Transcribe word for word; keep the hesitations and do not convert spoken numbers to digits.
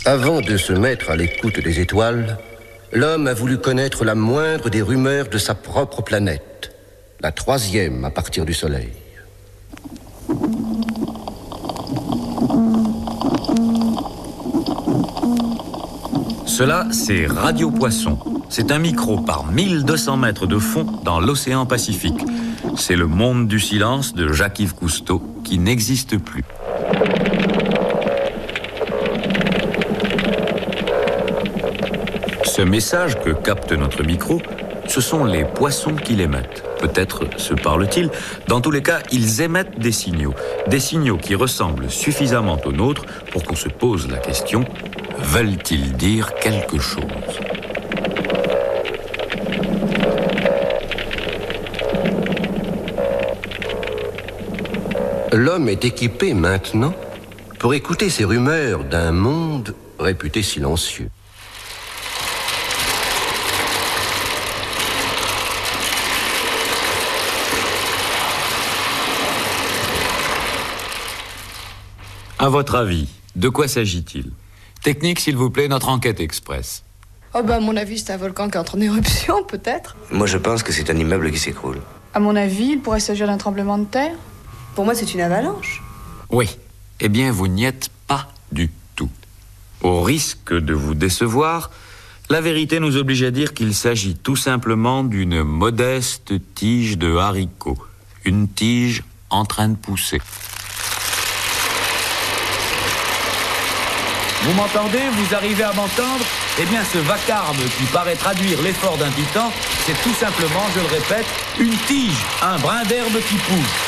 Avant de se mettre à l'écoute des étoiles, l'homme a voulu connaître la moindre des rumeurs de sa propre planète, la troisième à partir du Soleil. Cela, c'est Radio Poisson. C'est un micro par mille deux cents mètres de fond dans l'océan Pacifique. C'est le monde du silence de Jacques-Yves Cousteau qui n'existe plus. Ce message que capte notre micro, ce sont les poissons qui l'émettent. Peut-être se parlent-ils. Dans tous les cas, ils émettent des signaux. Des signaux qui ressemblent suffisamment aux nôtres pour qu'on se pose la question, veulent-ils dire quelque chose ? L'homme est équipé maintenant pour écouter ces rumeurs d'un monde réputé silencieux. À votre avis, de quoi s'agit-il ? Technique, s'il vous plaît, notre enquête express. Oh bah à mon avis, c'est un volcan qui entre en éruption, peut-être. Moi, je pense que c'est un immeuble qui s'écroule. À mon avis, il pourrait s'agir d'un tremblement de terre. Pour moi, c'est une avalanche. Oui. Eh bien, vous n'y êtes pas du tout. Au risque de vous décevoir, la vérité nous oblige à dire qu'il s'agit tout simplement d'une modeste tige de haricots. Une tige en train de pousser. Vous m'entendez ? Vous arrivez à m'entendre ? Eh bien, ce vacarme qui paraît traduire l'effort d'un titan, c'est tout simplement, je le répète, une tige, un brin d'herbe qui pousse.